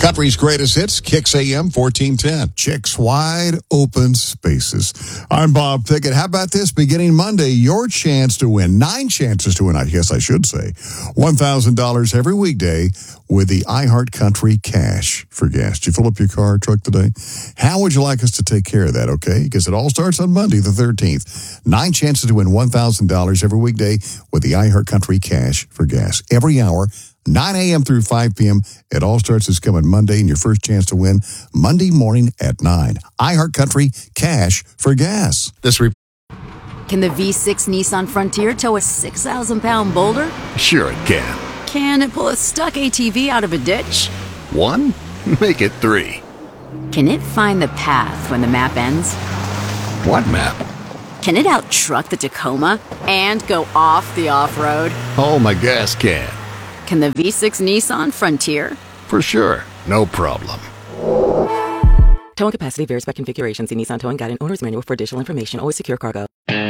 Country's greatest hits, Kicks AM 1410. Chicks Wide Open Spaces. I'm Bob Pickett. How about this? Beginning Monday, your chance to win, 9 chances to win, I guess I should say, $1,000 every weekday with the iHeartCountry Cash for Gas. Did you fill up your car or truck today? How would you like us to take care of that, okay? Because it all starts on Monday, the 13th. 9 chances to win $1,000 every weekday with the iHeartCountry Cash for Gas. Every hour, 9 a.m. through 5 p.m. It all starts this coming Monday, and your first chance to win Monday morning at 9. iHeartCountry Cash for Gas. Can the V6 Nissan Frontier tow a 6,000-pound boulder? Sure it can. Can it pull a stuck ATV out of a ditch? 1? Make it 3. Can it find the path when the map ends? What map? Can it out-truck the Tacoma and go off the off-road? Oh, my gas can. Can the V6 Nissan Frontier? For sure. No problem. Towing capacity varies by configuration. See Nissan Towing Guide and Owner's Manual for additional information. Always secure cargo.